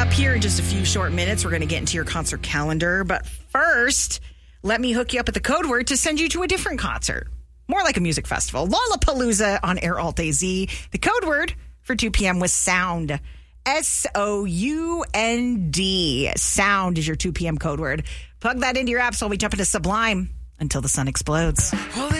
up here in just a few short minutes. We're going to get into your concert calendar. But first, let me hook you up with the code word to send you to a different concert. More like a music festival. Lollapalooza on Air Alt AZ. The code word for 2 p.m. was sound. SOUND. Sound is your 2 p.m. code word. Plug that into your app so we jump into Sublime until the sun explodes.